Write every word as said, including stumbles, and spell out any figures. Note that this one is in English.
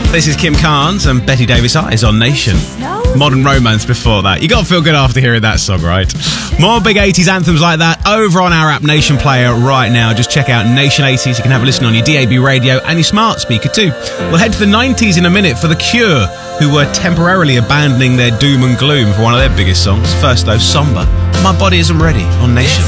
This is Kim Carnes and Betty Davis Eyes on Nation. Modern Romance before that. You got to feel good after hearing that song, right? More big eighties anthems like that over on our app Nation Player right now. Just check out Nation eighties. You can have a listen on your D A B radio and your smart speaker too. We'll head to the nineties in a minute for The Cure, who were temporarily abandoning their doom and gloom for one of their biggest songs. First though, Somber. My Body Isn't Ready on Nation.